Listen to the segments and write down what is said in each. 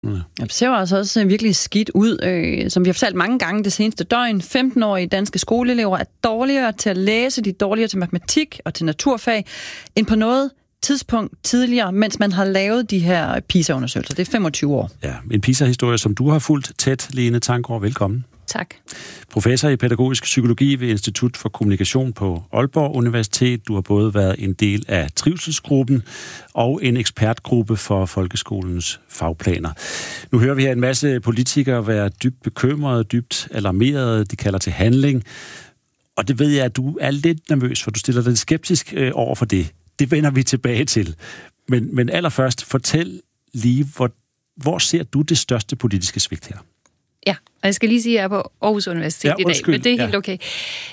Det ser jo altså også virkelig skidt ud, som vi har fortalt mange gange det seneste døgn. 15-årige danske skoleelever er dårligere til at læse, de er dårligere til matematik og til naturfag, end på noget tidspunkt tidligere, mens man har lavet de her PISA-undersøgelser. Det er 25 år. Ja, en PISA-historie, som du har fulgt tæt, Lene Tanggaard. Velkommen. Tak. Professor i pædagogisk psykologi ved Institut for Kommunikation på Aalborg Universitet. Du har både været en del af trivselsgruppen og en ekspertgruppe for folkeskolens fagplaner. Nu hører vi her en masse politikere være dybt bekymrede, dybt alarmerede. De kalder til handling. Og det ved jeg, at du er lidt nervøs, for du stiller dig skeptisk over for det. Det vender vi tilbage til. Men allerførst, fortæl lige, hvor ser du det største politiske svigt her? Ja, og jeg skal lige sige, at jeg er på Aarhus Universitet i dag, men det er helt okay.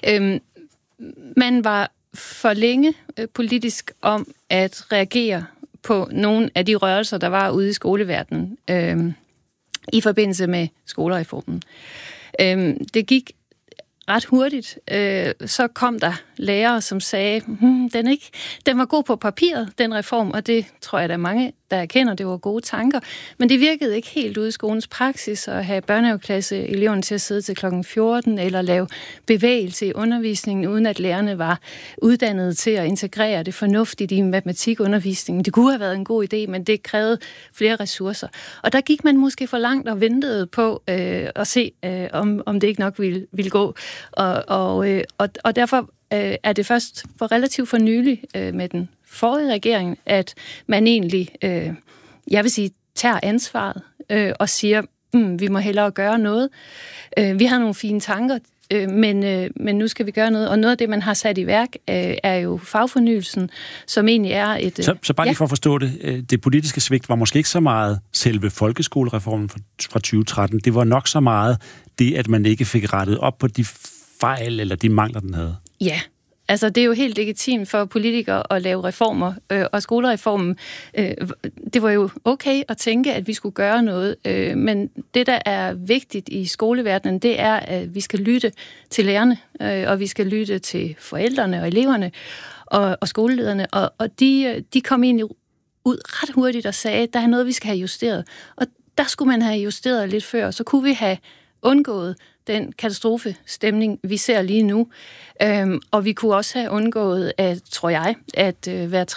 Man var for længe politisk om at reagere på nogle af de rørelser, der var ude i skoleverdenen i forbindelse med skolereformen. Det gik ret hurtigt, så kom der lærere, som sagde, den var god på papiret, den reform, og det tror jeg, der er mange, der erkender, det var gode tanker, men det virkede ikke helt ude i skolens praksis at have børnehaveklasse eleverne til at sidde til klokken 14, eller lave bevægelse i undervisningen, uden at lærerne var uddannet til at integrere det fornuftigt i matematikundervisningen. Det kunne have været en god idé, men det krævede flere ressourcer. Og der gik man måske for langt og ventede på at se, om det ikke nok ville gå. Og derfor er det først for relativt for nylig med den forrige regering, at man egentlig, jeg vil sige, tager ansvaret og siger, vi må hellere gøre noget. Vi har nogle fine tanker, men nu skal vi gøre noget. Og noget af det, man har sat i værk, er jo fagfornyelsen, som egentlig er et... Så bare lige for at forstå det, det politiske svigt var måske ikke så meget selve folkeskolereformen fra 2013. Det var nok så meget det, at man ikke fik rettet op på de fejl eller de mangler, den havde. Ja, altså det er jo helt legitimt for politikere at lave reformer, og skolereformen, det var jo okay at tænke, at vi skulle gøre noget, men det, der er vigtigt i skoleverdenen, det er, at vi skal lytte til lærerne, og vi skal lytte til forældrene og eleverne og skolelederne, og de kom egentlig ud ret hurtigt og sagde, at der er noget, vi skal have justeret, og der skulle man have justeret lidt før, så kunne vi have undgået den katastrofestemning, vi ser lige nu. Og vi kunne også have undgået, at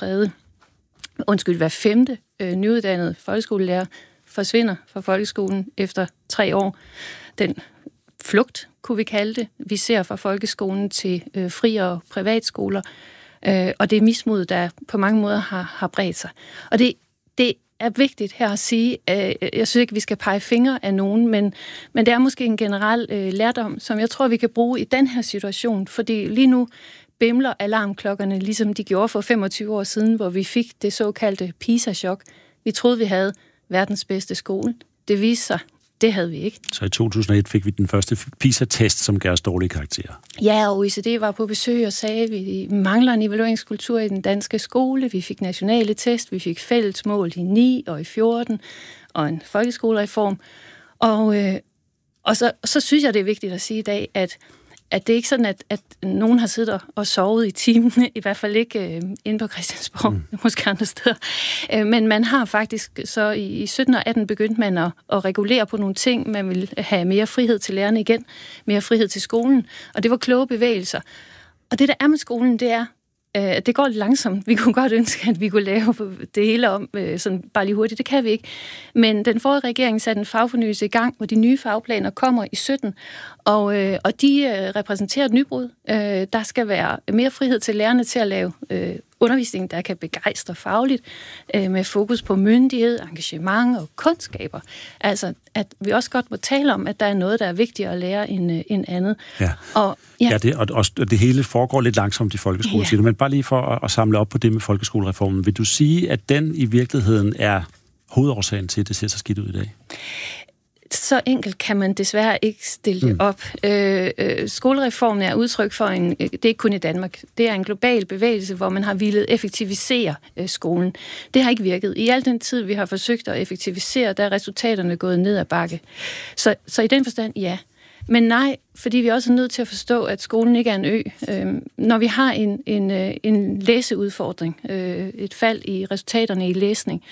hver femte nyuddannede folkeskolelærer forsvinder fra folkeskolen efter 3 år. Den flugt, kunne vi kalde det, vi ser fra folkeskolen til fri- og privatskoler. Og det er mismod, der på mange måder har bredt sig. Og det er vigtigt her at sige, jeg synes ikke, vi skal pege fingre af nogen, men det er måske en generel lærdom, som jeg tror, vi kan bruge i den her situation, fordi lige nu bimler alarmklokkerne, ligesom de gjorde for 25 år siden, hvor vi fik det såkaldte PISA-chok. Vi troede, vi havde verdens bedste skole. Det viste sig, det havde vi ikke. Så i 2001 fik vi den første PISA-test, som gav os dårlige karakterer. Ja, og OECD var på besøg og sagde, at vi mangler en evalueringskultur i den danske skole. Vi fik nationale test, vi fik fælles mål i 9 og i 14, og en folkeskolereform. Og så synes jeg, det er vigtigt at sige i dag, at det er ikke sådan, at nogen har siddet og sovet i timen, i hvert fald ikke inde på Christiansborg, måske andre steder. Men man har faktisk så i 17 og 18 begyndt man at regulere på nogle ting. Man vil have mere frihed til lærerne igen, mere frihed til skolen, og det var kloge bevægelser. Og det, der er med skolen, det er, det går lidt langsomt. Vi kunne godt ønske, at vi kunne lave det hele om, sådan bare lige hurtigt. Det kan vi ikke. Men den forrige regering satte en fagfornyelse i gang, hvor de nye fagplaner kommer i 17, og de repræsenterer et nybrud. Der skal være mere frihed til lærerne til at lave undervisning, der kan begejstre fagligt, med fokus på myndighed, engagement og kundskaber. Altså, at vi også godt må tale om, at der er noget, der er vigtigere at lære end andet. Ja, og det hele foregår lidt langsomt i folkeskolen, ja. Men bare lige for at samle op på det med folkeskolereformen. Vil du sige, at den i virkeligheden er hovedårsagen til, at det ser så skidt ud i dag? Så enkelt kan man desværre ikke stille det op. Skolereformen er udtryk for det er ikke kun i Danmark, det er en global bevægelse, hvor man har villet effektivisere skolen. Det har ikke virket. I al den tid, vi har forsøgt at effektivisere, der er resultaterne gået ned ad bakke. Så i den forstand, ja. Men nej, fordi vi også er nødt til at forstå, at skolen ikke er en ø. Når vi har en læseudfordring, et fald i resultaterne i læsning,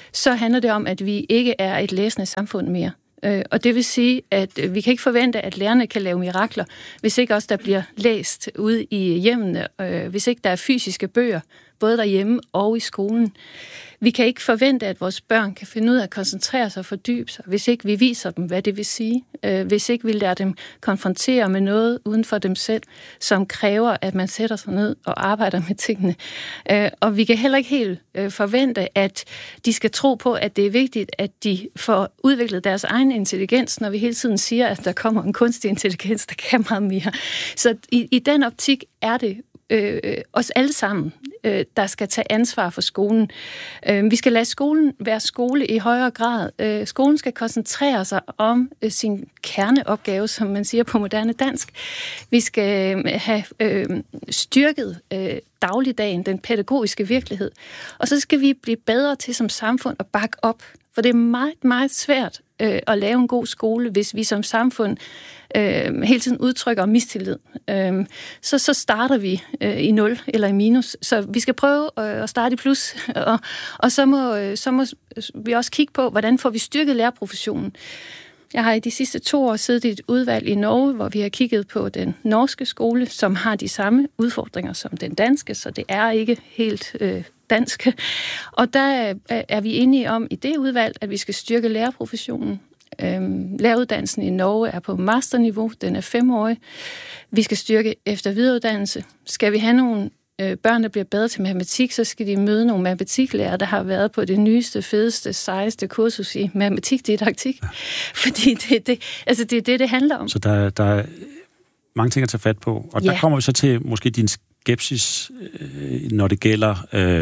så handler det om, at vi ikke er et læsende samfund mere. Og det vil sige, at vi kan ikke forvente, at lærerne kan lave mirakler, hvis ikke også der bliver læst ude i hjemmene, hvis ikke der er fysiske bøger, både derhjemme og i skolen. Vi kan ikke forvente, at vores børn kan finde ud af at koncentrere sig og fordybe sig, hvis ikke vi viser dem, hvad det vil sige. Hvis ikke vi lader dem konfrontere med noget uden for dem selv, som kræver, at man sætter sig ned og arbejder med tingene. Og vi kan heller ikke helt forvente, at de skal tro på, at det er vigtigt, at de får udviklet deres egen intelligens, når vi hele tiden siger, at der kommer en kunstig intelligens, der kan meget mere. Så i den optik er det os alle sammen, der skal tage ansvar for skolen. Vi skal lade skolen være skole i højere grad. Skolen skal koncentrere sig om sin kerneopgave, som man siger på moderne dansk. Vi skal have styrket dagligdagen, den pædagogiske virkelighed. Og så skal vi blive bedre til som samfund at bakke op. For det er meget, meget svært at lave en god skole, hvis vi som samfund hele tiden udtrykker mistillid. Så starter vi i 0 eller i minus. Så vi skal prøve at starte i plus, og så må vi også kigge på, hvordan får vi styrket lærerprofessionen. Jeg har i de sidste 2 år siddet i et udvalg i Norge, hvor vi har kigget på den norske skole, som har de samme udfordringer som den danske, så det er ikke helt dansk. Og der er vi enige om i det udvalg, at vi skal styrke lærerprofessionen. Læreruddannelsen i Norge er på masterniveau, den er 5-årig. Vi skal styrke efter videreuddannelse. Skal vi have nogle børn, der bliver bedre til matematik, så skal de møde nogle matematiklærere, der har været på det nyeste, fedeste, sejeste kursus i matematikdidaktik. Fordi det er det handler om. Så der er mange ting at tage fat på. Og der kommer vi så til måske din skepsis, når det gælder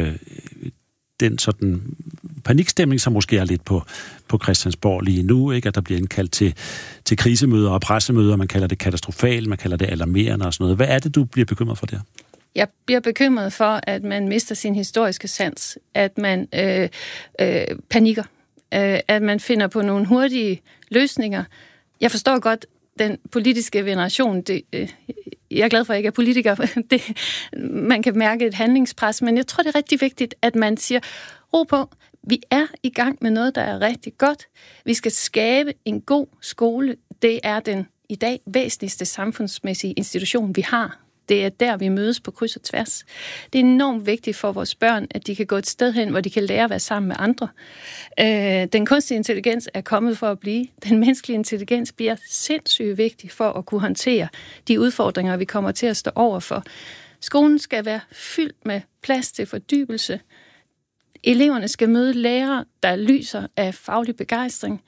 den sådan panikstemning, som måske er lidt på Christiansborg lige nu, ikke? At der bliver indkaldt til krisemøder og pressemøder, man kalder det katastrofalt, man kalder det alarmerende og sådan noget. Hvad er det, du bliver bekymret for der? Jeg bliver bekymret for, at man mister sin historiske sans, at man panikker, at man finder på nogle hurtige løsninger. Jeg forstår godt den politiske generation. Jeg er glad for, at jeg ikke er politiker. Man kan mærke et handlingspres, men jeg tror, det er rigtig vigtigt, at man siger, ro på, vi er i gang med noget, der er rigtig godt. Vi skal skabe en god skole. Det er den i dag væsentligste samfundsmæssige institution, vi har. Det er der, vi mødes på kryds og tværs. Det er enormt vigtigt for vores børn, at de kan gå et sted hen, hvor de kan lære at være sammen med andre. Den kunstige intelligens er kommet for at blive. Den menneskelige intelligens bliver sindssygt vigtig for at kunne håndtere de udfordringer, vi kommer til at stå overfor. Skolen skal være fyldt med plads til fordybelse. Eleverne skal møde lærere, der lyser af faglig begejstring.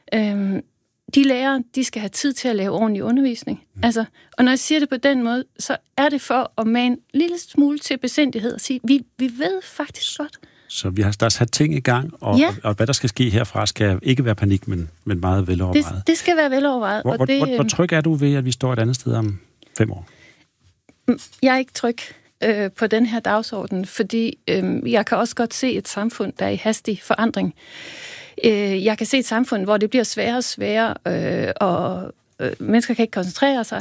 De lærere, de skal have tid til at lave ordentlig undervisning. Altså, og når jeg siger det på den måde, så er det for at mane en lille smule til besindighed og sige, vi ved faktisk godt. Så vi har der sat ting i gang, og hvad der skal ske herfra, skal ikke være panik, men meget velovervejet. Det skal være velovervejet. Hvor tryg er du ved, at vi står et andet sted om 5 år? Jeg er ikke tryg på den her dagsorden, fordi jeg kan også godt se et samfund, der er i hastig forandring. Jeg kan se et samfund, hvor det bliver sværere og sværere, og mennesker kan ikke koncentrere sig.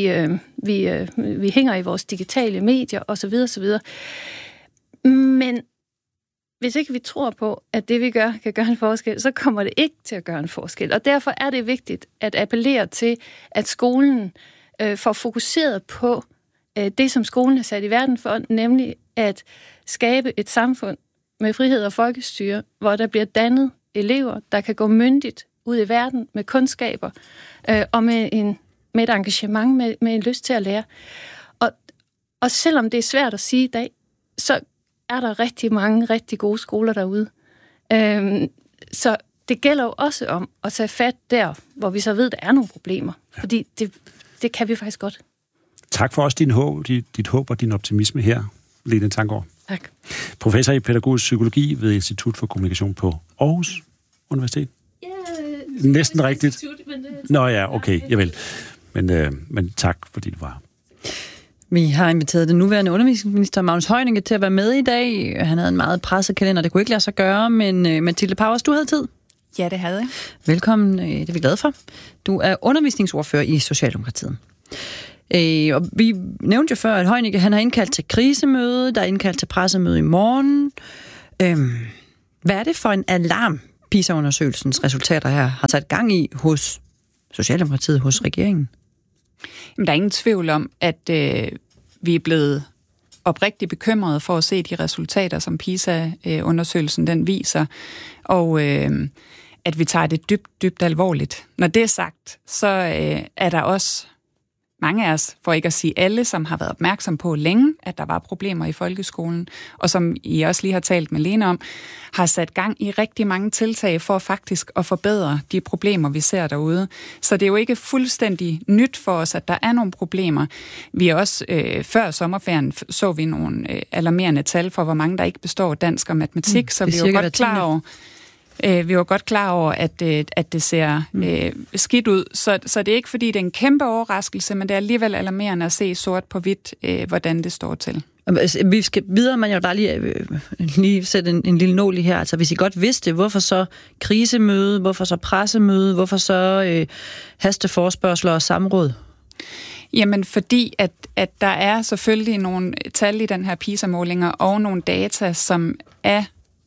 Vi hænger i vores digitale medier, osv. osv. Men hvis ikke vi tror på, at det vi gør, kan gøre en forskel, så kommer det ikke til at gøre en forskel. Og derfor er det vigtigt at appellere til, at skolen får fokuseret på det, som skolen er sat i verden for, nemlig at skabe et samfund med frihed og folkestyre, hvor der bliver dannet elever, der kan gå myndigt ud i verden med kundskaber og med et engagement, med en lyst til at lære. Og selvom det er svært at sige i dag, så er der rigtig mange rigtig gode skoler derude. Så det gælder jo også om at tage fat der, hvor vi så ved, at der er nogle problemer. Ja. Fordi det kan vi faktisk godt. Tak for også dit håb og din optimisme her, Lene Tanggaard. Tak. Professor i pædagogisk psykologi ved Institut for Kommunikation på Aarhus Universitet. Ja, næsten rigtigt. Men Nå ja, okay, javel. Men tak, fordi du var. Vi har inviteret den nuværende undervisningsminister Magnus Heunicke til at være med i dag. Han havde en meget presset kalender, det kunne ikke lade sig gøre, men Mathilde Pauwers, du havde tid. Ja, det havde jeg. Velkommen, det er vi glade for. Du er undervisningsordfører i Socialdemokratiet. Og vi nævnte jo før, at Heunicke han har indkaldt til krisemøde, der er indkaldt til pressemøde i morgen. Hvad er det for en alarm, PISA-undersøgelsens resultater her har sat gang i hos Socialdemokratiet, hos regeringen? Jamen, der er ingen tvivl om, at vi er blevet oprigtigt bekymrede for at se de resultater, som PISA-undersøgelsen den viser, og at vi tager det dybt alvorligt. Når det er sagt, så er der også mange af os, for ikke at sige alle, som har været opmærksom på længe, at der var problemer i folkeskolen, og som I også lige har talt med Lene om, har sat gang i rigtig mange tiltag for faktisk at forbedre de problemer, vi ser derude. Så det er jo ikke fuldstændig nyt for os, at der er nogle problemer. Vi er også, før sommerferien, så vi nogle alarmerende tal for, hvor mange der ikke består dansk og matematik, så vi er jo godt klar over... Vi var godt klar over, at det ser skidt ud. Så det er ikke, fordi det er en kæmpe overraskelse, men det er alligevel alarmerende at se sort på hvidt, hvordan det står til. Vi skal videre, man jo bare lige sætte en lille nål i her. Altså, hvis I godt vidste, hvorfor så krisemøde, hvorfor så pressemøde, hvorfor så hasteforespørgsler og samråd? Jamen, fordi at der er selvfølgelig nogle tal i den her PISA-målinger og nogle data, som er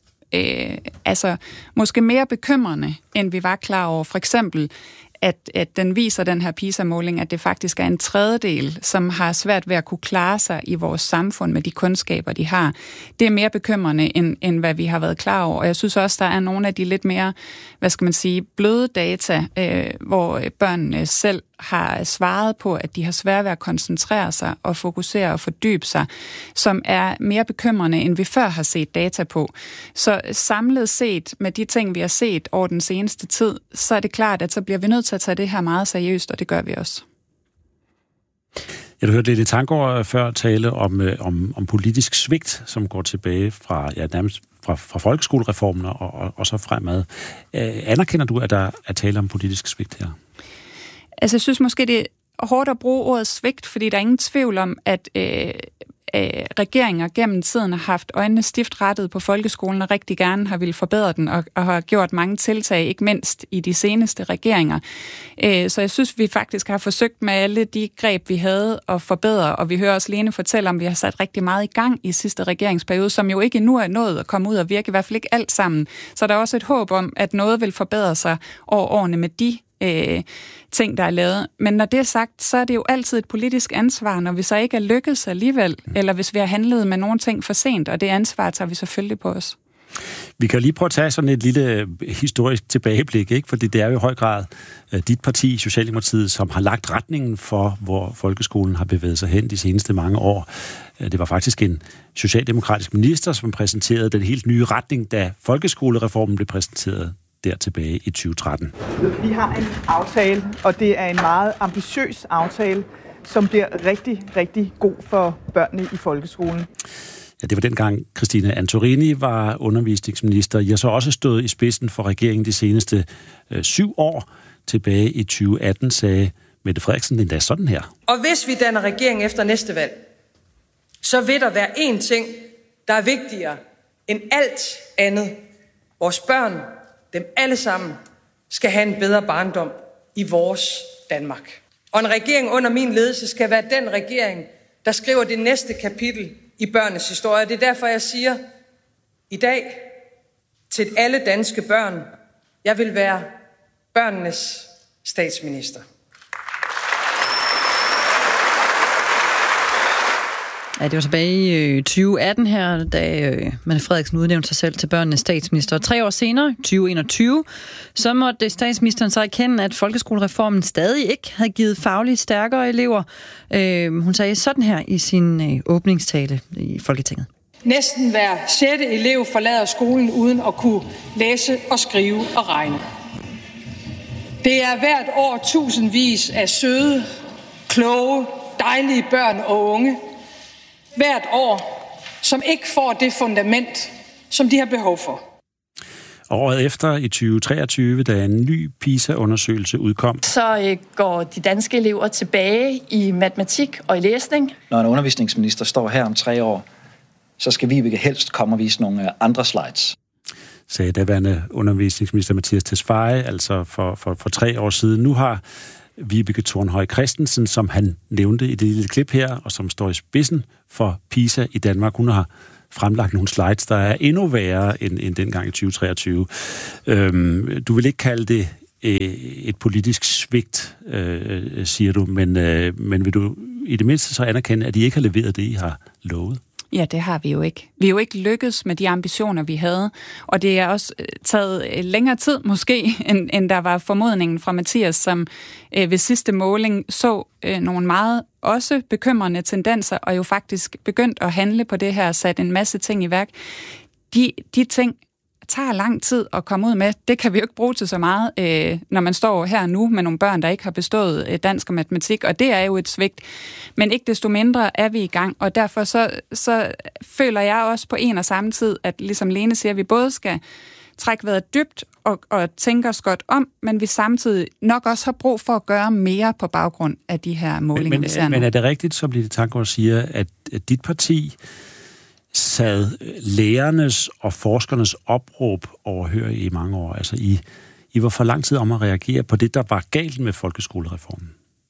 måske mere bekymrende, end vi var klar over. For eksempel, at den viser, den her PISA-måling, at det faktisk er en tredjedel, som har svært ved at kunne klare sig i vores samfund med de kundskaber, de har. Det er mere bekymrende, end hvad vi har været klar over. Og jeg synes også, der er nogle af de lidt mere, bløde data, hvor børnene selv har svaret på, at de har svært ved at koncentrere sig og fokusere og fordybe sig, som er mere bekymrende, end vi før har set data på. Så samlet set med de ting, vi har set over den seneste tid, så er det klart, at så bliver vi nødt til at tage det her meget seriøst, og det gør vi også. Jeg hørte Lene Tanggaard før tale om politisk svigt, som går tilbage fra folkeskolereformen og så fremad. Anerkender du, at der er tale om politisk svigt her? Altså, jeg synes måske, det er hårdt at bruge ordet svigt, fordi der er ingen tvivl om, at regeringer gennem tiden har haft øjnene stift rettet på folkeskolen og rigtig gerne har ville forbedre den og har gjort mange tiltag, ikke mindst i de seneste regeringer. Så jeg synes, vi faktisk har forsøgt med alle de greb, vi havde at forbedre, og vi hører også Lene fortælle om, at vi har sat rigtig meget i gang i sidste regeringsperiode, som jo ikke endnu er nået at komme ud og virke, i hvert fald ikke alt sammen. Så der er også et håb om, at noget vil forbedre sig over årene med de ting, der er lavet. Men når det er sagt, så er det jo altid et politisk ansvar, når vi så ikke er lykkedes alligevel, eller hvis vi har handlet med nogle ting for sent, og det ansvar tager vi selvfølgelig på os. Vi kan lige prøve at tage sådan et lille historisk tilbageblik, ikke? Fordi det er jo i høj grad dit parti, Socialdemokratiet, som har lagt retningen for, hvor folkeskolen har bevæget sig hen de seneste mange år. Det var faktisk en socialdemokratisk minister, som præsenterede den helt nye retning, da folkeskolereformen blev præsenteret der tilbage i 2013. Vi har en aftale, og det er en meget ambitiøs aftale, som bliver rigtig, rigtig god for børnene i folkeskolen. Ja, det var dengang Christine Antorini var undervisningsminister. Jeg har så også stået i spidsen for regeringen de seneste 7 år. Tilbage i 2018 sagde Mette Frederiksen endda sådan her. Og hvis vi danner regering efter næste valg, så vil der være én ting, der er vigtigere end alt andet. Vores børn, dem alle sammen, skal have en bedre barndom i vores Danmark. Og en regering under min ledelse skal være den regering, der skriver det næste kapitel i børnenes historie. Det er derfor, jeg siger i dag til alle danske børn, jeg vil være børnenes statsminister. Ja, det var tilbage i 2018 her, da Mette Frederiksen udnævnte sig selv til børnenes statsminister. 3 år senere, 2021, så måtte statsministeren så erkende, at folkeskolereformen stadig ikke havde givet fagligt stærkere elever. Hun sagde sådan her i sin åbningstale i Folketinget. Næsten hver 6. elev forlader skolen uden at kunne læse og skrive og regne. Det er hvert år tusindvis af søde, kloge, dejlige børn og unge, hvert år, som ikke får det fundament, som de har behov for. Året efter, i 2023, da en ny PISA-undersøgelse udkom, så går de danske elever tilbage i matematik og i læsning. Når en undervisningsminister står her om 3 år, så skal Vibeke helst komme og vise nogle andre slides. Sagde daværende undervisningsminister Mattias Tesfaye, altså for 3 år siden. Nu har Vibeke Thornhøj Christensen, som han nævnte i det lille klip her, og som står i spidsen for PISA i Danmark. Hun har fremlagt nogle slides, der er endnu værre end dengang i 2023. Du vil ikke kalde det et politisk svigt, siger du, men vil du i det mindste så anerkende, at I ikke har leveret det, I har lovet? Ja, det har vi jo ikke. Vi er jo ikke lykkedes med de ambitioner, vi havde, og det er også taget længere tid måske, end der var formodningen fra Mathias, som ved sidste måling så nogle meget også bekymrende tendenser, og jo faktisk begyndt at handle på det her, sat en masse ting i værk. De ting tager lang tid at komme ud med. Det kan vi jo ikke bruge til så meget, når man står her nu med nogle børn, der ikke har bestået dansk og matematik, og det er jo et svigt. Men ikke desto mindre er vi i gang, og derfor så føler jeg også på en og samme tid, at ligesom Lene siger, at vi både skal trække vejret dybt og tænke os godt om, men vi samtidig nok også har brug for at gøre mere på baggrund af de her målinger, vi ser nu. Men er det rigtigt, som Line Tanggaard siger, at dit parti sad lærernes og forskernes opråb overhør i mange år? Altså, I var for lang tid om at reagere på det, der var galt med folkeskolereformen.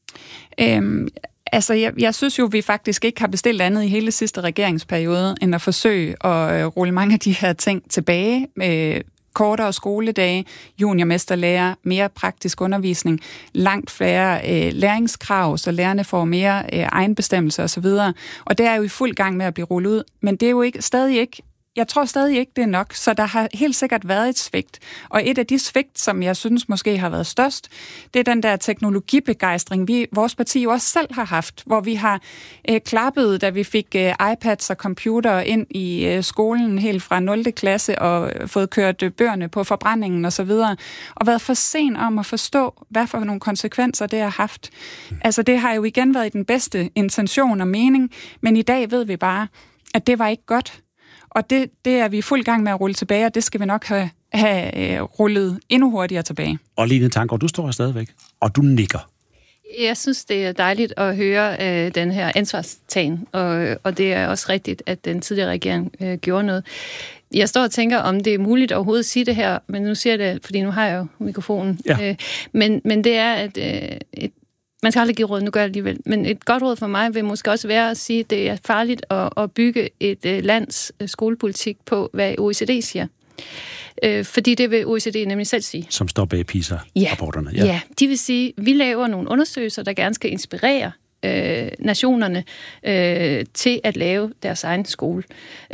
Jeg synes jo, vi faktisk ikke har bestilt andet i hele sidste regeringsperiode, end at forsøge at rulle mange af de her ting tilbage med kortere skoledage, juniormesterlærer, mere praktisk undervisning, langt flere læringskrav, så lærerne får mere egenbestemmelse osv. Og det er jo i fuld gang med at blive rullet ud, men det er jo jeg tror stadig ikke, det er nok, så der har helt sikkert været et svigt. Og et af de svigt, som jeg synes måske har været størst, det er den der teknologibegejstring, vores parti jo også selv har haft, hvor vi har klappet, da vi fik iPads og computer ind i skolen helt fra 0. klasse og fået kørt bøgerne på forbrændingen osv. Og været for sen om at forstå, hvad for nogle konsekvenser det har haft. Altså det har jo igen været i den bedste intention og mening, men i dag ved vi bare, at det var ikke godt. Og det er vi i fuld gang med at rulle tilbage, og det skal vi nok have rullet endnu hurtigere tilbage. Og Line Tanggaard, du står her stadigvæk, og du nikker. Jeg synes, det er dejligt at høre den her ansvarstagen, og det er også rigtigt, at den tidligere regering gjorde noget. Jeg står og tænker, om det er muligt overhovedet at sige det her, men nu siger jeg det, fordi nu har jeg jo mikrofonen. Ja. Men det er, at man skal aldrig give råd, nu gør jeg alligevel. Men et godt råd for mig vil måske også være at sige, at det er farligt at bygge et lands skolepolitik på, hvad OECD siger. Fordi det vil OECD nemlig selv sige. Som står bag PISA-rapporterne. Ja, de vil sige, at vi laver nogle undersøgelser, der gerne skal inspirere nationerne til at lave deres egen skole.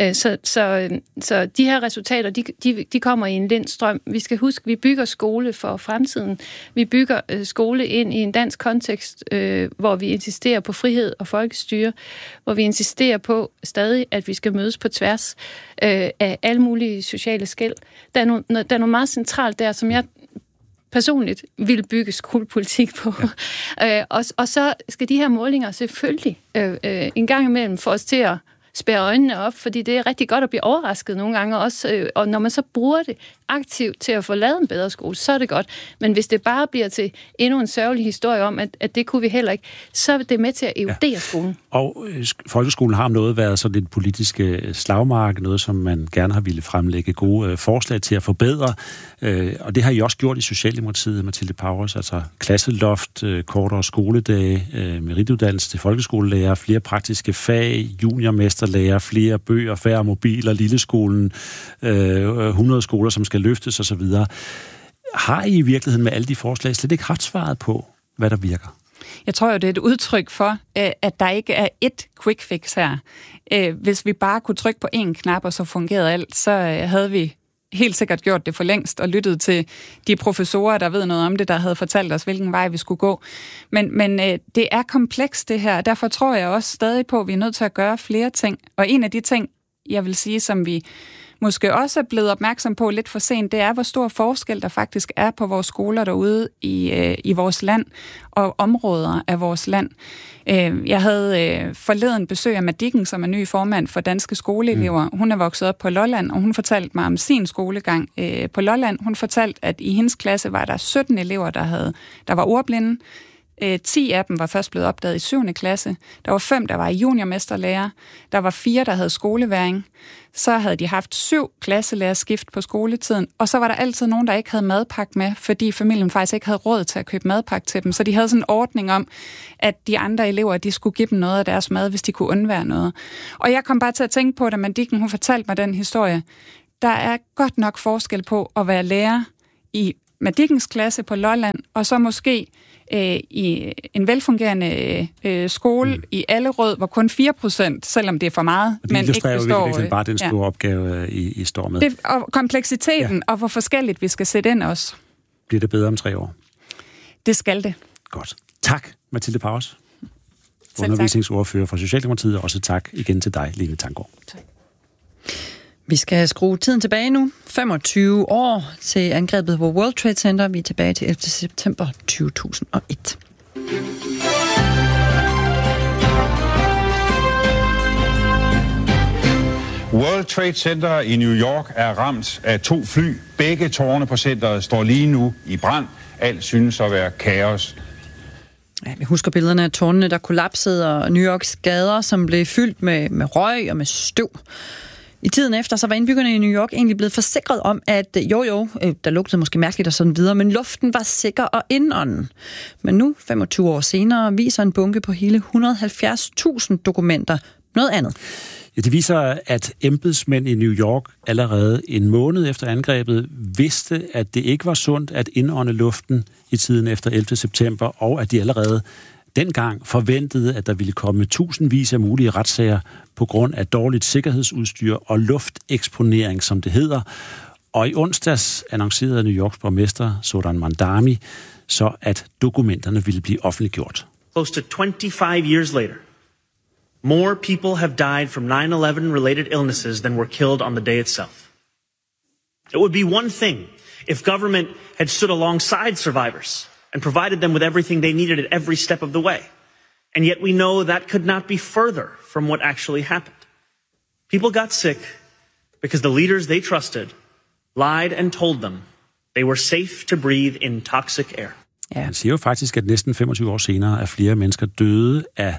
Så de her resultater, de kommer i en lindstrøm. Vi skal huske, vi bygger skole for fremtiden. Vi bygger skole ind i en dansk kontekst, hvor vi insisterer på frihed og folkestyre, hvor vi insisterer på stadig, at vi skal mødes på tværs af alle mulige sociale skel. Der er noget meget centralt der, som jeg personligt vil bygge skolepolitik på. Ja. Og så skal de her målinger selvfølgelig en gang imellem få os til at spærre øjnene op, fordi det er rigtig godt at blive overrasket nogle gange også, og når man så bruger det aktivt til at få lavet en bedre skole, så er det godt. Men hvis det bare bliver til endnu en sørgelig historie om, at det kunne vi heller ikke, så er det med til at erodere skolen. Og folkeskolen har om noget været sådan et politisk slagmark, noget som man gerne har ville fremlægge gode forslag til at forbedre, og det har I også gjort i Socialdemokratiet, Mathilde Pauwers, altså klasseloft, kortere skoledage, merituddannelse til folkeskolelærer, flere praktiske fag, juniormesterlærer, flere bøger, færre mobiler, lilleskolen, 100 skoler, som skal løftes osv. Har I virkeligheden med alle de forslag slet ikke haft svaret på, hvad der virker? Jeg tror jo, det er et udtryk for, at der ikke er ét quick fix her. Hvis vi bare kunne trykke på én knap, og så fungerede alt, så havde vi helt sikkert gjort det for længst og lyttet til de professorer, der ved noget om det, der havde fortalt os, hvilken vej vi skulle gå. Men det er komplekst det her, derfor tror jeg også stadig på, at vi er nødt til at gøre flere ting. Og en af de ting, jeg vil sige, som vi måske også er blevet opmærksom på lidt for sent, det er, hvor stor forskel der faktisk er på vores skoler derude i vores land og områder af vores land. Jeg havde forleden besøg af Madikken, som er ny formand for Danske Skoleelever. Hun er vokset op på Lolland, og hun fortalte mig om sin skolegang på Lolland. Hun fortalte, at i hendes klasse var der 17 elever, der var ordblinde. 10 af dem var først blevet opdaget i 7. klasse. Der var 5, der var juniormesterlærer. Der var 4, der havde skoleværing. Så havde de haft 7 klasselærerskift på skoletiden. Og så var der altid nogen, der ikke havde madpakke med, fordi familien faktisk ikke havde råd til at købe madpakke til dem. Så de havde sådan en ordning om, at de andre elever, de skulle give dem noget af deres mad, hvis de kunne undvære noget. Og jeg kom bare til at tænke på, da Madicken, hun fortalte mig den historie. Der er godt nok forskel på at være lærer i Madickens klasse på Lolland, og så måske i en velfungerende skole i Allerød, hvor kun 4%, selvom det er for meget, men ikke består... Det illustrerer jo bare den store opgave, I står med. Det, og kompleksiteten, og hvor forskelligt vi skal sætte ind også. Bliver det bedre om 3 år? Det skal det. Godt. Tak, Mathilde Paus, undervisningsordfører for Socialdemokratiet, og også tak igen til dig, Line Tanggaard. Tak. Vi skal skrue tiden tilbage nu. 25 år til angrebet på World Trade Center. Vi er tilbage til 11. september 2001. World Trade Center i New York er ramt af 2 fly. Begge tårne på centeret står lige nu i brand. Alt synes at være kaos. Ja, vi husker billederne af tårnene, der kollapsede, og New Yorks gader, som blev fyldt med røg og med støv. I tiden efter, så var indbyggerne i New York egentlig blevet forsikret om, at der lugtede måske mærkeligt og sådan videre, men luften var sikker og indånden. Men nu, 25 år senere, viser en bunke på hele 170.000 dokumenter noget andet. Ja, det viser, at embedsmænd i New York allerede en måned efter angrebet vidste, at det ikke var sundt at indånde luften i tiden efter 11. september, og at de allerede dengang forventede, at der ville komme tusindvis af mulige retssager på grund af dårligt sikkerhedsudstyr og lufteksponering, som det hedder. Og i onsdags annoncerede New Yorks borgmester Zohran Mamdani så, at dokumenterne ville blive offentliggjort. Close to 25 years later, more people have died from 9/11 related illnesses than were killed on the day itself. It would be one thing if government had stood alongside survivors and provided them with everything they needed at every step of the way. And yet we know that could not be further from what actually happened. People got sick because the leaders they trusted lied and told them they were safe to breathe in toxic air. Ja, han siger jo faktisk, at næsten 25 år senere er flere mennesker døde af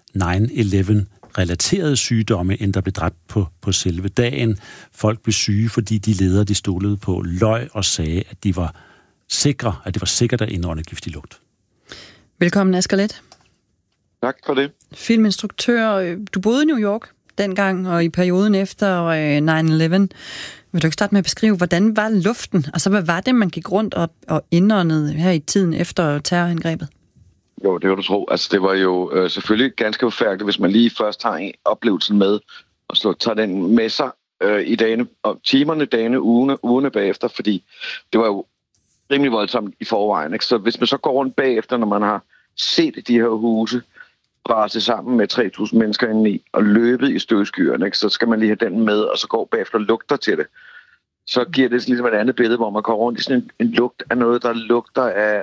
9/11-relaterede sygdomme, end der blev dræbt på selve dagen. Folk blev syge, fordi de ledere, de stolede på, løg og sagde, at de var sikre, at det var sikkert at indånde giftig lugt. Velkommen, Asger Leth. Tak for det. Filminstruktør. Du boede i New York dengang, og i perioden efter 9/11. Vil du ikke starte med at beskrive, hvordan var luften? Altså, hvad var det, man gik rundt og indåndede her i tiden efter terrorangrebet? Jo, det vil du tro. Altså, det var jo selvfølgelig ganske forfærdeligt, hvis man lige først har oplevelsen med, og tager den med sig i dagene, og timerne, dagene, ugerne bagefter, fordi det var jo rimelig voldsomt i forvejen. Ikke? Så hvis man så går rundt bagefter, når man har set de her huse brase sammen med 3.000 mennesker indeni og løbet i støvskyerne, ikke? Så skal man lige have den med, og så går bagefter og lugter til det. Så giver det ligesom et andet billede, hvor man går rundt i sådan en lugt af noget, der lugter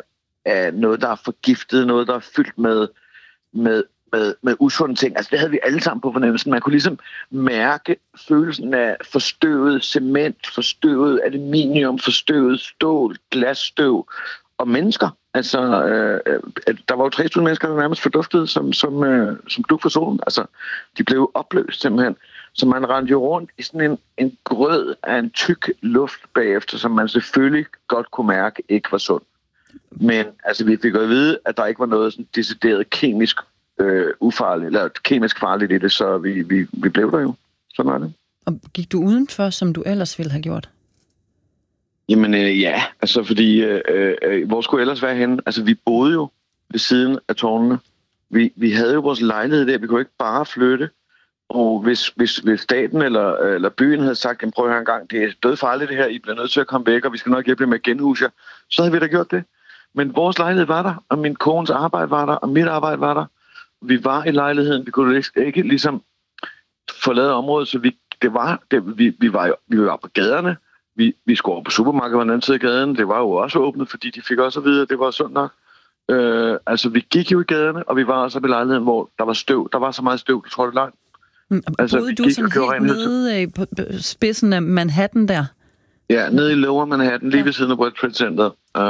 af noget, der er forgiftet, noget, der er fyldt med usunde ting. Altså det havde vi alle sammen på fornemmelsen. Man kunne ligesom mærke følelsen af forstøvet cement, forstøvet aluminium, forstøvet stål, glasstøv og mennesker. Altså, der var jo 3.000 mennesker, der nærmest forduftede som dug for solen. Altså, de blev opløst simpelthen. Så man rendte jo rundt i sådan en grød af en tyk luft bagefter, som man selvfølgelig godt kunne mærke ikke var sund. Men altså, vi fik jo at vide, at der ikke var noget sådan decideret kemisk ufarligt, eller kemisk farligt i det, så vi blev der jo. Sådan var det. Og gik du udenfor, som du ellers ville have gjort? Jamen ja, altså fordi, hvor skulle ellers være henne? Altså vi boede jo ved siden af tårnene. Vi havde jo vores lejlighed der, vi kunne ikke bare flytte. Og hvis staten eller byen havde sagt, prøv at høre en gang, det er dødfarligt det her, I bliver nødt til at komme væk, og vi skal nok hjælpe jer med at genhuse jer, så havde vi da gjort det. Men vores lejlighed var der, og min kones arbejde var der, og mit arbejde var der. Vi var i lejligheden, vi kunne ikke ligesom forlade området, så vi var på gaderne. Vi skulle over på supermarkedet på den anden side af gaden. Det var jo også åbnet, fordi de fik også at vide, at det var sundt nok. Altså, vi gik jo i gaderne, og vi var også i lejligheden, hvor der var støv. Der var så meget støv, du tror det langt. Altså, boede du sådan helt nede på spidsen af Manhattan der? Ja, nede i Lower Manhattan, lige ved siden af World Trade Center.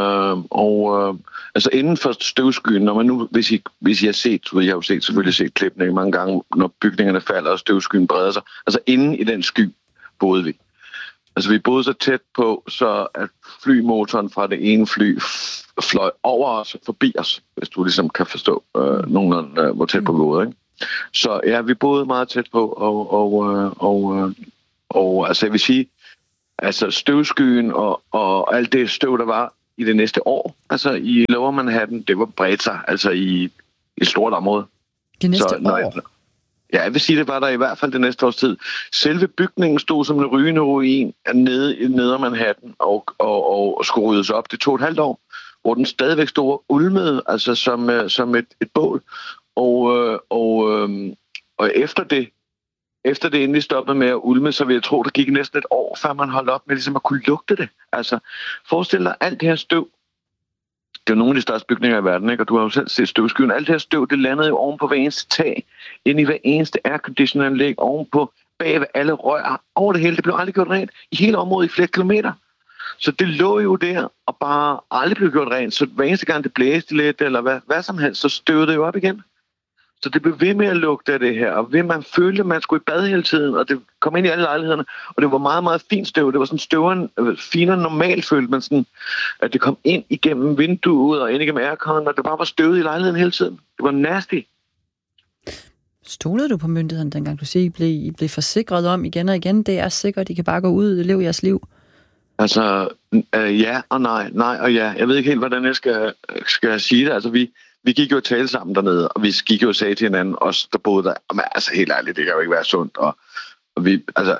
Altså inden for støvskyen, når man nu, hvis I har set, jeg har jo selvfølgelig set klippene mange gange, når bygningerne falder og støvskyen breder sig. Altså inden i den sky boede vi. Altså vi boede så tæt på, så at flymotoren fra det ene fly fløj over os, forbi os, hvis du ligesom kan forstå nogenlunde, hvor tæt på vi boede, ikke? Så ja, vi boede meget tæt på, og altså jeg vil sige, altså støvskyen og alt det støv, der var i det næste år, altså i Lower Manhattan, det var bredt sig, altså i et stort område. Det næste år? Ja, jeg vil sige, det var der i hvert fald det næste års tid. Selve bygningen stod som en rygende ruin nede i Nedre Manhattan og skulle ryddes op. Det tog et halvt år, hvor den stadigvæk stod ulmede, altså som et bål. Og efter det endelig stoppede med at ulme, så vil jeg tro, det gik næsten et år, før man holdt op med ligesom at kunne lugte det. Altså, forestil dig alt det her støv. Det er jo nogle af de største bygninger i verden, ikke? Og du har jo selv set støvskyen. Alt det her støv, det landede jo oven på hver eneste tag, ind i hver eneste airconditioning-anlæg, ovenpå, bag ved alle rør, over det hele. Det blev aldrig gjort rent i hele området i flere kilometer. Så det lå jo der, og bare aldrig blev gjort rent. Så hver eneste gang det blæste lidt, eller hvad som helst, så støvede det jo op igen. Så det blev ved med at lugte af det her, og man følte, at man skulle i bad hele tiden, og det kom ind i alle lejlighederne, og det var meget, meget fint støv. Det var sådan støveren, finere normalt følte man sådan, at det kom ind igennem vinduet og ind igennem airconen, og det bare var støvet i lejligheden hele tiden. Det var nasty. Stolede du på myndighederne, dengang du siger, I blev forsikret om igen og igen? Det er sikkert, I kan bare gå ud og leve jeres liv. Altså, ja og nej. Nej og ja. Jeg ved ikke helt, hvordan jeg skal sige det. Altså, vi gik jo og talte sammen dernede, og vi gik jo og sagde til hinanden, os der boede der, men altså helt ærligt, det kan jo ikke være sundt. Og vi, altså,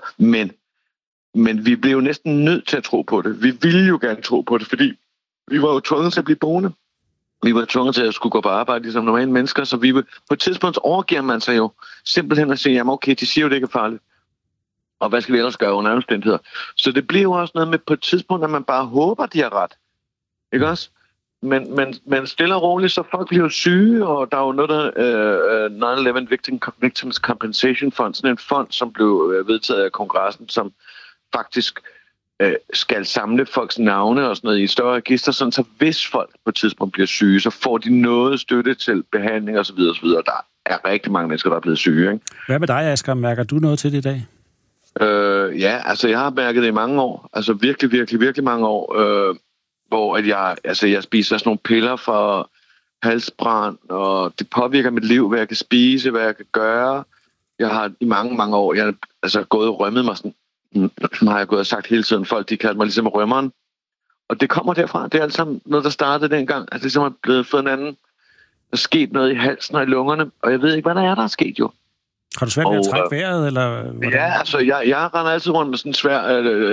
men vi blev jo næsten nødt til at tro på det. Vi ville jo gerne tro på det, fordi vi var jo tvunget til at blive boende. Vi var tvunget til at skulle gå på arbejde ligesom normale mennesker, så på et tidspunkt overgiver man sig jo simpelthen at sige, jamen okay, de siger jo, det ikke er farligt. Og hvad skal vi ellers gøre under omstændigheder? Så det bliver jo også noget med på et tidspunkt, at man bare håber, de har ret. Ikke også? Men stille og roligt, så folk bliver syge, og der er jo noget, der 9/11 Victims Compensation Fund, sådan en fond, som blev vedtaget af kongressen, som faktisk skal samle folks navne og sådan noget i større register, sådan så hvis folk på et tidspunkt bliver syge, så får de noget støtte til behandling osv. osv. Der er rigtig mange mennesker, der er blevet syge. Ikke? Hvad med dig, Asger? Mærker du noget til det i dag? Ja, altså jeg har mærket det i mange år. Altså virkelig, virkelig, virkelig mange år. Hvor at jeg spiser sådan nogle piller for halsbrand, og det påvirker mit liv, hvad jeg kan spise, hvad jeg kan gøre. Jeg har i mange, mange år, jeg har gået og rømmet mig sådan, har jeg gået og sagt hele tiden, folk de kaldte mig ligesom rømmeren. Og det kommer derfra. Det er alt sammen noget, der startede dengang. Altså det er som blevet fået en anden. Der er sket noget i halsen og i lungerne, og jeg ved ikke, hvad der er sket jo. Har du svært ved at trække vejret, eller hvordan? Ja, altså jeg render altid rundt med sådan en svær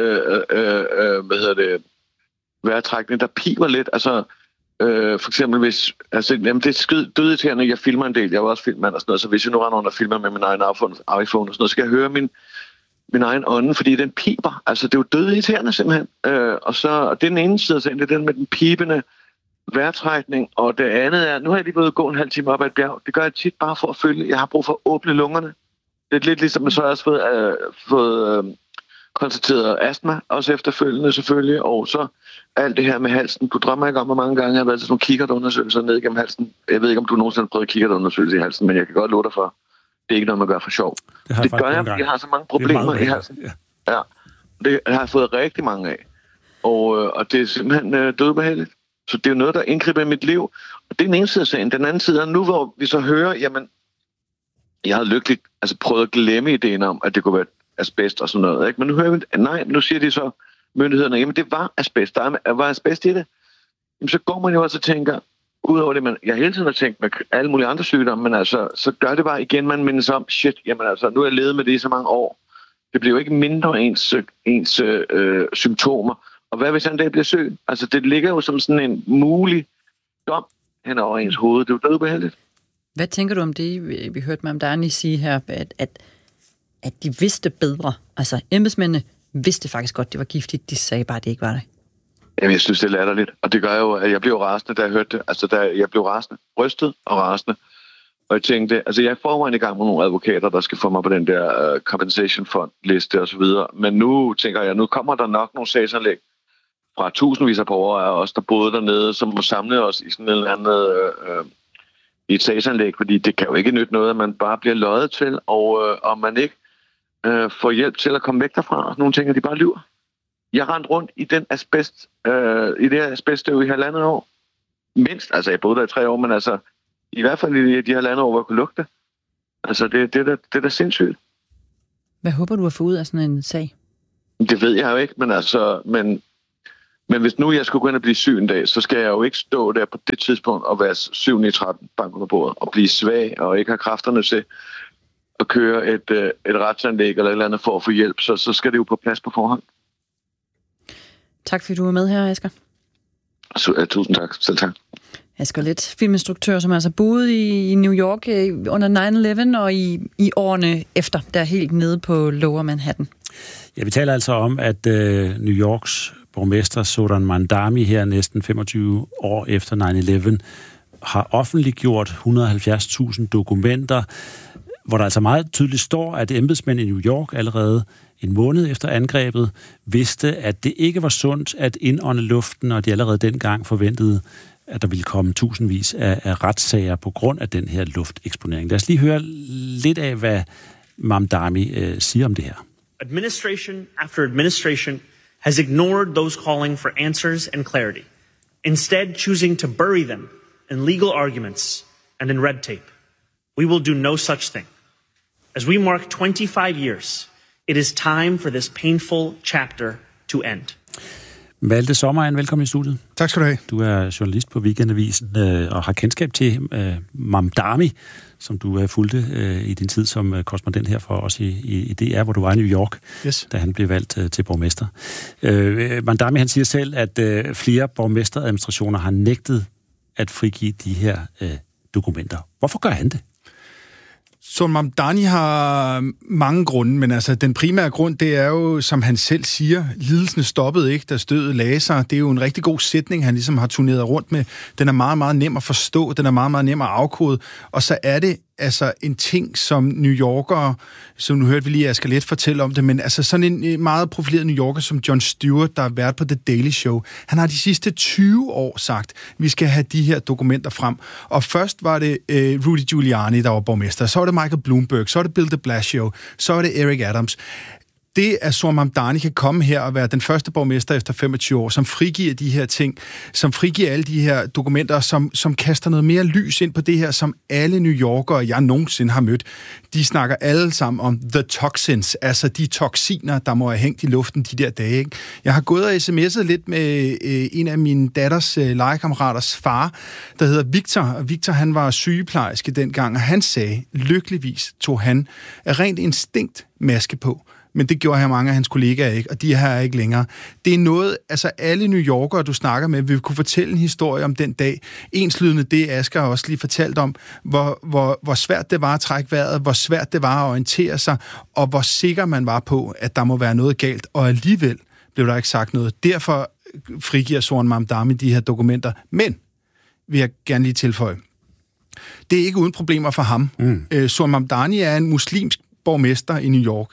vejrtrækning, der piver lidt. Altså for eksempel hvis, altså jamen, det er dødirriterende, jeg filmer en del, jeg var også filmmand og sådan noget, så hvis jeg nu render rundt og filmer med min egen iPhone og sådan noget, så skal jeg høre min egen ånde, fordi den piber. Altså det er jo dødirriterende simpelthen. Og det er den ene side af sagen, det er den med den pibende vejrtrækning, og det andet er, nu har jeg lige været gå en halv time op ad et bjerg. Det gør jeg tit bare for at føle, jeg har brug for at åbne lungerne. Det er lidt ligesom, så har jeg også fået konstateret astma, også efterfølgende selvfølgelig, og så alt det her med halsen. Du drømmer ikke om, hvor mange gange jeg har været til sådan nogle kikkertundersøgelser ned igennem halsen. Jeg ved ikke, om du nogensinde har prøvet kikkertundersøgelser i halsen, men jeg kan godt love dig for, det er ikke noget, man gør for sjov. Det gør jeg, fordi jeg har så mange problemer i halsen. Ja. Det har jeg fået rigtig mange af. Og det er simpelthen dødbehageligt. Så det er jo noget, der indgriber i mit liv. Og det er den ene side af sagen. Den anden side er nu, hvor vi så hører, jamen, jeg havde lykkeligt prøvet at glemme ideen om, at det kunne være asbest og sådan noget. Ikke? Men nu hører vi, nej, nu siger de så myndighederne, jamen det var asbest. Der var asbest i det. Jamen, så går man jo også og tænker, udover det, jeg hele tiden har tænkt med alle mulige andre sygdomme, men altså, så gør det bare igen, man mindes om, shit, jamen altså, nu har jeg levet med det i så mange år. Det bliver jo ikke mindre ens symptomer. Og hvad hvis han dag bliver syg? Altså, det ligger jo som sådan en mulig dom hen over ens hoved. Det er jo dødbehageligt. Hvad tænker du om det, vi hørte med Amdani sige her, at de vidste bedre? Altså, embedsmændene vidste faktisk godt, det var giftigt. De sagde bare, at det ikke var det. Jamen, jeg synes, det er latterligt. Og det gør jo, at jeg blev rasende, da jeg hørte det. Altså, jeg blev rasende. Rystet og rasende. Og jeg tænkte, altså jeg er forvejen i gang med nogle advokater, der skal få mig på den der compensation fund-liste og så videre. Men nu tænker jeg, nu kommer der nok nogle sagsanlæg fra tusindvis af borgere af os, der boede dernede, som må samle os i sådan et eller andet i et sagsanlæg, fordi det kan jo ikke nytte noget, at man bare bliver løjet til, og man ikke får hjælp til at komme væk derfra. Nogle ting, de bare lyver. Jeg rendte rundt i den asbest, i det her asbeststøv i 1,5 år. Mindst, altså jeg boede der i 3 år, men altså i hvert fald i de 1,5 år, hvor jeg kunne lugte. Altså det er da sindssygt. Hvad håber du at få ud af sådan en sag? Det ved jeg jo ikke, men hvis nu jeg skulle gå ind og blive syg en dag, så skal jeg jo ikke stå der på det tidspunkt og være 7 i 13 bank under bordet og blive svag og ikke have kræfterne til at køre et retsanlæg eller et eller andet for at få hjælp. Så skal det jo på plads på forhånd. Tak fordi du var med her, Asger. Tusind tak. Selv tak. Asger Leth, filminstruktør, som altså boede i New York under 9/11 og i årene efter, der helt nede på Lower Manhattan. Ja, vi taler altså om, at New Yorks borgmester Zohran Mamdani her næsten 25 år efter 9/11 har offentliggjort 170.000 dokumenter, hvor der altså meget tydeligt står, at embedsmænd i New York allerede en måned efter angrebet vidste, at det ikke var sundt at indånde luften, og de allerede dengang forventede, at der ville komme tusindvis af retssager på grund af den her lufteksponering. Lad os lige høre lidt af, hvad Mamdani siger om det her. Administration after administration has ignored those calling for answers and clarity, instead choosing to bury them in legal arguments and in red tape. We will do no such thing. As we mark 25 years, it is time for this painful chapter to end. Malte Sommerand, velkommen i studiet. Tak skal du have. Du er journalist på Weekendavisen og har kendskab til Mamdani, som du fulgte i din tid som korrespondent her for os i DR, hvor du var i New York, da han blev valgt til borgmester. Mamdani, han siger selv, at flere borgmesteradministrationer har nægtet at frigive de her dokumenter. Hvorfor gør han det? Så Mamdani har mange grunde, men altså den primære grund, det er jo, som han selv siger, lidelsen stoppede ikke, da stødet lagde sig. Det er jo en rigtig god sætning, han ligesom har turneret rundt med. Den er meget, meget nem at forstå, den er meget, meget nem at afkode, og så er det altså en ting, som New Yorkere, som nu hørte vi lige Asger Leth fortælle om det, men altså sådan en meget profileret New Yorker som Jon Stewart, der har været på The Daily Show, han har de sidste 20 år sagt, vi skal have de her dokumenter frem. Og først var det Rudy Giuliani, der var borgmester, så var det Michael Bloomberg, så var det Bill de Blasio, så var det Eric Adams. Det, at Zohran Mamdani kan komme her og være den første borgmester efter 25 år, som frigiver de her ting, som frigiver alle de her dokumenter, som kaster noget mere lys ind på det her, som alle New Yorkere, jeg nogensinde har mødt, de snakker alle sammen om the toxins, altså de toksiner, der må have hængt i luften de der dage. Ikke? Jeg har gået og sms'et lidt med en af mine datters legekammeraters far, der hedder Victor, og Victor, han var sygeplejerske dengang, og han sagde, lykkeligvis tog han af rent instinkt maske på. Men det gjorde mange af hans kollegaer ikke, og de her er ikke længere. Det er noget, altså alle New Yorkere, du snakker med, vil kunne fortælle en historie om den dag. Enslydende det, Asger også lige fortalt om, hvor svært det var at trække vejret, hvor svært det var at orientere sig, og hvor sikker man var på, at der må være noget galt, og alligevel blev der ikke sagt noget. Derfor frigiver Zohran Mamdani de her dokumenter. Men, vil jeg gerne lige tilføje, det er ikke uden problemer for ham. Zohran Mamdani er en muslimsk borgmester i New York.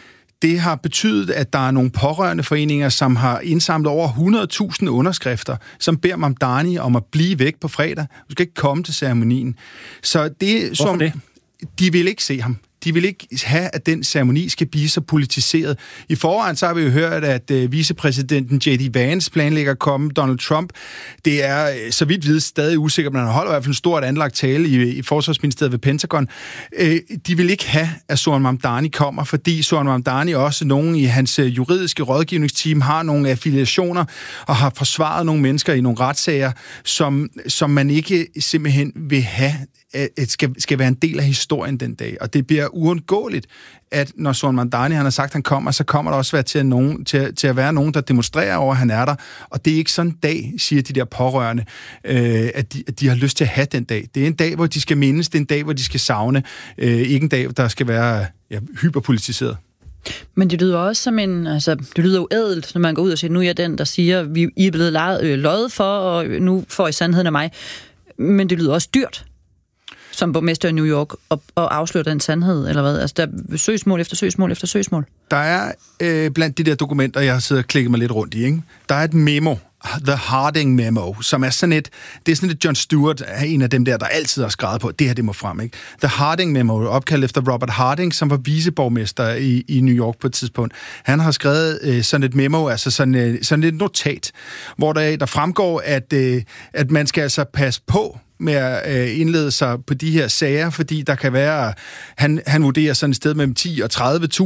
Det har betydet, at der er nogle pårørende foreninger, som har indsamlet over 100.000 underskrifter, som beder Mamdani om at blive væk på fredag. Du skal ikke komme til ceremonien. Så det, hvorfor det? De vil ikke se ham. De vil ikke have, at den ceremoni skal blive så politiseret. I forvejen så har vi jo hørt, at vicepræsidenten J.D. Vance planlægger at komme. Donald Trump, det er så vidt vidt stadig usikkert, men han holder i hvert fald en stort anlagt tale i Forsvarsministeriet ved Pentagon. De vil ikke have, at Zohran Mamdani kommer, fordi Zohran Mamdani også nogen i hans juridiske rådgivningsteam har nogle affiliationer og har forsvaret nogle mennesker i nogle retssager, som man ikke simpelthen vil have skal være en del af historien den dag. Og det bliver uundgåeligt, at når Zohran Mamdani han har sagt, at han kommer, så kommer der også til at være nogen, der demonstrerer over, at han er der. Og det er ikke sådan en dag, siger de der pårørende, at de har lyst til at have den dag. Det er en dag, hvor de skal mindes, det er en dag, hvor de skal savne. Ikke en dag, der skal være hyperpolitiseret. Men det lyder også som det lyder jo ædelt, når man går ud og siger, nu er jeg den, der siger, I er blevet løjet for, og nu får I sandheden af mig. Men det lyder også dyrt. som borgmester i New York og afsløre den sandhed, eller hvad? Altså, der er søgsmål efter søgsmål efter søgsmål. Der er blandt de der dokumenter, jeg har siddet og klikket mig lidt rundt i, ikke? Der er et memo, The Harding Memo, som er sådan et Jon Stewart er en af dem der altid har skrevet på, det her, det må frem, ikke? The Harding Memo, opkaldt efter Robert Harding, som var viceborgmester i New York på et tidspunkt. Han har skrevet sådan et memo, altså sådan et notat, hvor der fremgår, at man skal altså passe på med at indlede sig på de her sager, fordi der kan være, han vurderer sådan et sted mellem 10 og 30.000,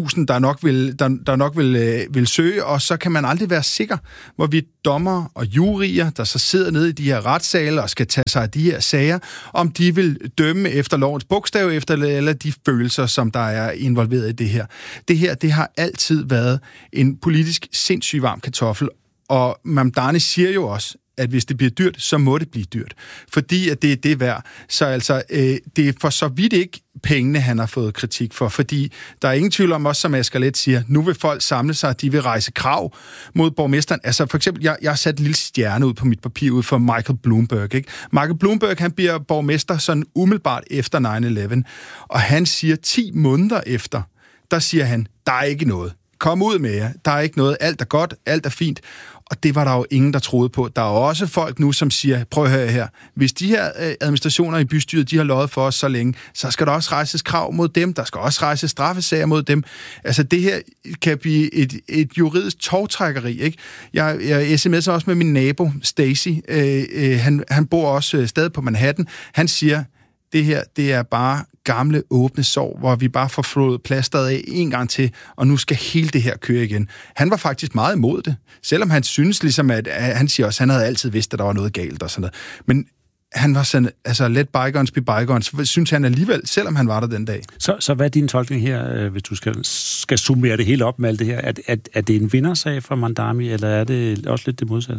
der nok vil søge, og så kan man aldrig være sikker, hvorvidt dommer og jurier, der så sidder nede i de her retssale og skal tage sig af de her sager, om de vil dømme efter lovens bogstav, eller de følelser, som der er involveret i det her. Det har altid været en politisk sindssygt varm kartoffel, og Mamdani siger jo også, at hvis det bliver dyrt, så må det blive dyrt. Fordi at det er det værd. Så altså, det er for så vidt ikke pengene, han har fået kritik for. Fordi der er ingen tvivl om, også som Asger Leth siger, nu vil folk samle sig, de vil rejse krav mod borgmesteren. Altså for eksempel, jeg har sat en lille stjerne ud på mit papir ud for Michael Bloomberg. Ikke? Michael Bloomberg, han bliver borgmester sådan umiddelbart efter 9/11. Og han siger 10 måneder efter, der siger han, der er ikke noget. Kom ud med jer. Der er ikke noget. Alt er godt. Alt er fint. Og det var der jo ingen, der troede på. Der er også folk nu, som siger, prøv at høre her, hvis de her administrationer i bystyret, de har løjet for os så længe, så skal der også rejses krav mod dem, der skal også rejses straffesager mod dem. Altså det her kan blive et juridisk tovtrækkeri, ikke? Jeg sms'er også med min nabo, Stacy. Han bor også stadig på Manhattan. Han siger, det her, det er bare gamle, åbne sår, hvor vi bare får flået plasteret af en gang til, og nu skal hele det her køre igen. Han var faktisk meget imod det, selvom han synes ligesom, at han siger også, at han havde altid vidst, at der var noget galt og sådan noget. Men han var sådan, altså let bygones be bygones, synes han alligevel, selvom han var der den dag. Så hvad er din tolkning her, hvis du skal summere det hele op med alt det her? Er det en vindersag for Mamdani, eller er det også lidt det modsatte?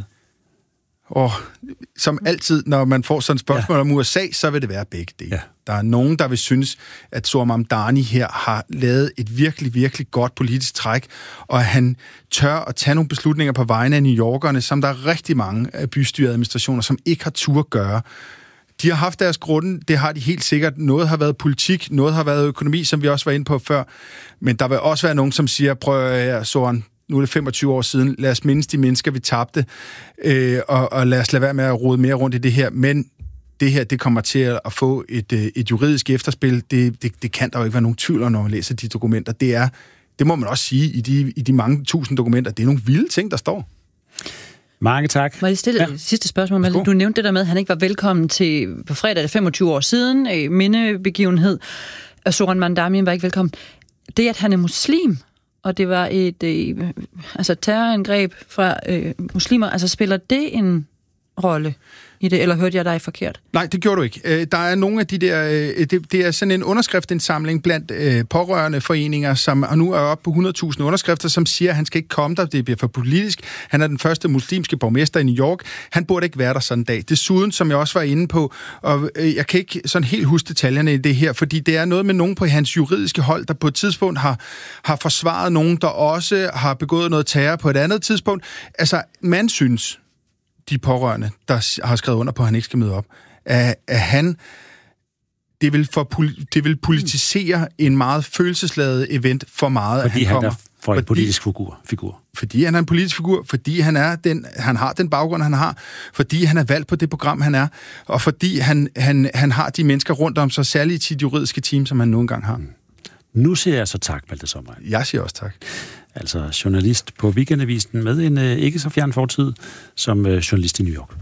Som altid, når man får sådan et spørgsmål om USA, så vil det være begge dele. Ja. Der er nogen, der vil synes, at Zohran Mamdani her har lavet et virkelig, virkelig godt politisk træk, og at han tør at tage nogle beslutninger på vegne af New Yorkerne, som der er rigtig mange af bystyreadministrationer, som ikke har tur gøre. De har haft deres grunde, det har de helt sikkert. Noget har været politik, noget har været økonomi, som vi også var inde på før. Men der vil også være nogen, som siger, prøv at Zohran, nu er det 25 år siden, lad os mindes de mennesker, vi tabte, og lad os lade være med at rode mere rundt i det her, men det her, det kommer til at få et juridisk efterspil. Det kan der jo ikke være nogen tvivl om, når man læser de dokumenter. Det må man også sige, i de mange tusind dokumenter, det er nogle vilde ting, der står. Mange tak. Må jeg stille sidste spørgsmål, Malte? Du nævnte det der med, at han ikke var velkommen til på fredag, det 25 år siden, mindebegivenhed, og Zohran Mamdani var ikke velkommen. Det, at han er muslim, og det var et terrorangreb fra muslimer, altså spiller det en rolle i det, eller hørte jeg dig forkert? Nej, det gjorde du ikke. Der er nogle af de der, det er sådan en underskriftsindsamling blandt pårørende foreninger, som nu er oppe på 100.000 underskrifter, som siger, at han skal ikke komme der, det bliver for politisk. Han er den første muslimske borgmester i New York. Han burde ikke være der sådan en dag. Desuden, som jeg også var inde på, og jeg kan ikke sådan helt huske detaljerne i det her, fordi det er noget med nogen på hans juridiske hold, der på et tidspunkt har forsvaret nogen, der også har begået noget terror på et andet tidspunkt. Altså, man synes, de pårørende, der har skrevet under på, at han ikke skal møde op, at han, det vil politisere en meget følelsesladet event for meget, fordi at han kommer. For en politisk figur. Fordi han er en politisk figur, fordi han har den baggrund, han har, fordi han er valgt på det program, han er, og fordi han har de mennesker rundt om sig, særligt i sit juridiske team, som han nogle gange har. Nu siger jeg så tak, Malte Sommereng. Jeg siger også tak. Altså journalist på Weekendavisen med en ikke så fjern fortid som journalist i New York.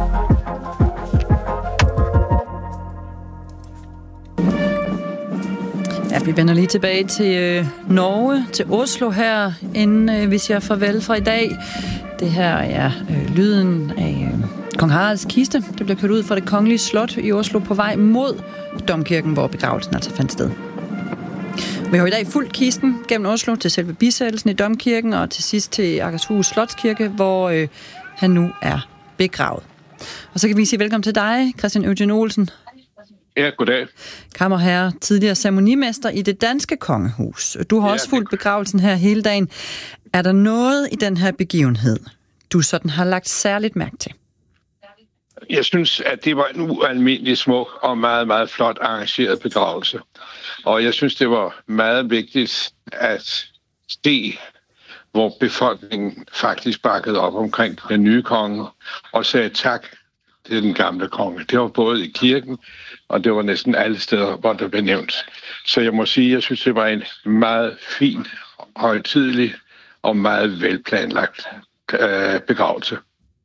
Ja, vi vender lige tilbage til Norge, til Oslo her, inden vi siger farvel fra i dag. Det her er lyden af kong Haralds kiste. Det bliver kørt ud fra det kongelige slot i Oslo på vej mod domkirken, hvor begravelsen altså fandt sted. Vi har i dag fulgt kisten gennem Oslo til selve bisættelsen i domkirken og til sidst til Akershus Slotskirke, hvor han nu er begravet. Og så kan vi sige velkommen til dig, Christian Eugen Olsen. Ja, goddag. Kammerherre, tidligere ceremonimester i det danske kongehus. Du har også fulgt begravelsen her hele dagen. Er der noget i den her begivenhed, du sådan har lagt særligt mærke til? Jeg synes, at det var en ualmindelig smuk og meget, meget flot arrangeret begravelse. Og jeg synes, det var meget vigtigt at se, hvor befolkningen faktisk bakkede op omkring den nye konge og sagde tak til den gamle konge. Det var både i kirken, og det var næsten alle steder, hvor det blev nævnt. Så jeg må sige, at jeg synes, det var en meget fin, højtidelig og meget velplanlagt begravelse.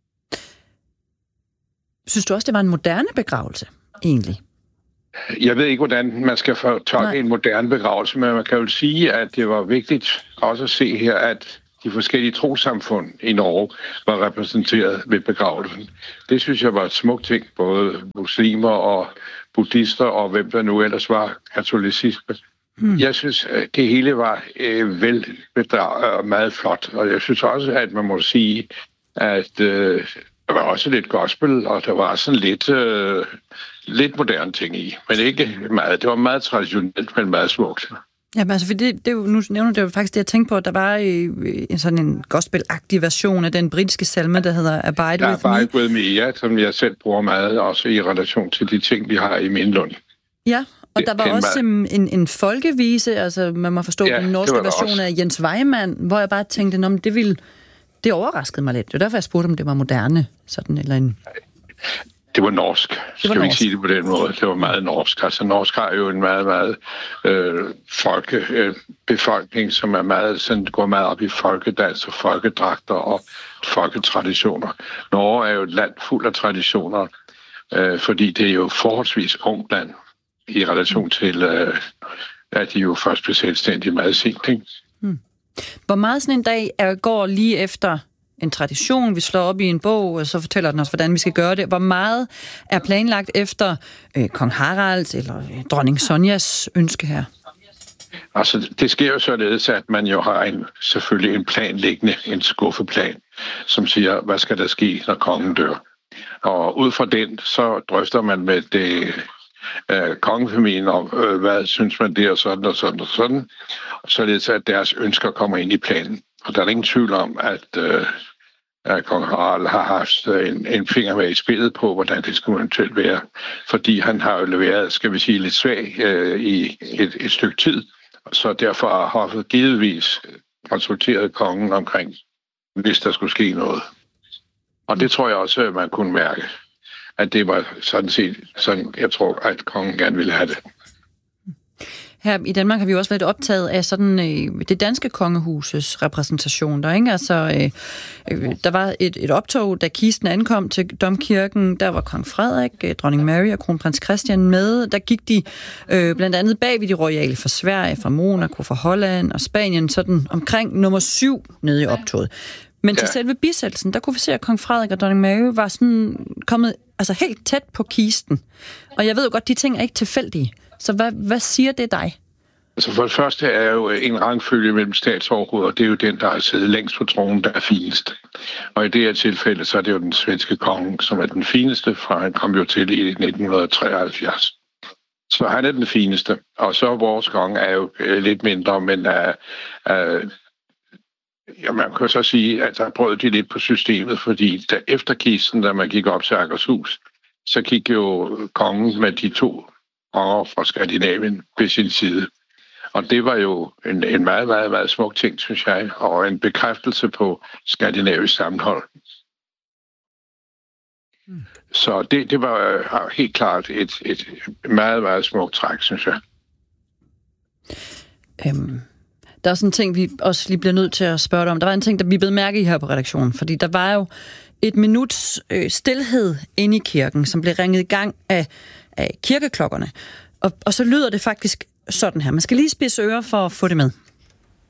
Synes du også, det var en moderne begravelse, egentlig? Jeg ved ikke, hvordan man skal fortolke en moderne begravelse, men man kan jo sige, at det var vigtigt også at se her, at de forskellige trossamfund i Norge var repræsenteret ved begravelsen. Det synes jeg var et smukt ting, både muslimer og buddhister og hvem der nu ellers var katolicisme. Jeg synes, at det hele var velbedraget og meget flot, og jeg synes også, at man må sige, at der var også lidt gospel, og der var sådan lidt moderne ting i, men ikke meget. Det var meget traditionelt, men meget smukt. Ja, men altså, for det er jo, nu nævner det jo faktisk det, jeg tænkte på, at der var sådan en gospel-agtig version af den britiske salme, der hedder Abide With Me. Abide With Me, ja, som jeg selv bruger meget, også i relation til de ting, vi har i Mindelund. Ja, og der var også en folkevise, altså man må forstå den norske version af Jens Weimann, hvor jeg bare tænkte, det overraskede mig lidt. Det var derfor, jeg spurgte, om det var moderne, sådan eller en... Det var norsk. Skal vi ikke sige det på den måde? Det var meget norsk. Altså, norsk har jo en meget, meget befolkning, som er meget, sådan, går meget op i folkedans og folkedragter og folketraditioner. Norge er jo et land fuld af traditioner, fordi det er jo forholdsvis ungt land i relation til, at de jo først blev selvstændige meget sent, ikke? Hvor meget sådan en dag går lige efter en tradition, vi slår op i en bog, og så fortæller den os, hvordan vi skal gøre det. Hvor meget er planlagt efter kong Haralds eller dronning Sonjas ønske her? Altså, det sker jo således, at man jo har selvfølgelig en plan liggende, en skuffeplan, som siger, hvad skal der ske, når kongen dør? Og ud fra den, så drøfter man med kongefamilien om, hvad synes man det, og sådan og sådan og sådan, således at deres ønsker kommer ind i planen. Og der er ingen tvivl om, at kong Harald har haft en finger med i spillet på, hvordan det skulle eventuelt være. Fordi han har jo leveret, skal vi sige, lidt svag i et stykke tid. Så derfor har hoffet givetvis konsulteret kongen omkring, hvis der skulle ske noget. Og det tror jeg også, at man kunne mærke, at det var sådan set, sådan jeg tror, at kongen gerne ville have det. Her i Danmark har vi jo også været optaget af sådan det danske kongehuses repræsentation der, ikke? Altså, der var et optog, da kisten ankom til domkirken. Der var kong Frederik, dronning Mary og kronprins Christian med. Der gik de blandt andet bag ved de royale fra Sverige, fra Monaco, fra Holland og Spanien, sådan omkring nummer 7 nede i optoget. Men til selve bisættelsen, der kunne vi se, at kong Frederik og dronning Mary var sådan kommet altså helt tæt på kisten. Og jeg ved jo godt, de ting er ikke tilfældige. Så hvad siger det dig? Altså for det første er jo en rangfølge mellem statsoverhoveder, og det er jo den, der har siddet længst på tronen, der er finest. Og i det her tilfælde, så er det jo den svenske konge, som er den fineste, fra han kom jo til i 1973. Så han er den fineste, og så vores konge er jo lidt mindre, men man kan så sige, at der prøvede de lidt på systemet, fordi efter kisten, da man gik op til Akershus, så gik jo kongen med de 2 konger fra Skandinavien ved sin side. Og det var jo en meget, meget, meget smuk ting, synes jeg, og en bekræftelse på skandinavisk sammenhold. Så det var helt klart et meget, meget smukt træk, synes jeg. Der er sådan en ting, vi også lige bliver nødt til at spørge dig om. Der var en ting, der vi blev mærke i her på redaktionen, fordi der var jo et minuts stilhed inde i kirken, som blev ringet i gang af kirkeklokkerne. Og så lyder det faktisk sådan her. Man skal lige spidse ører for at få det med.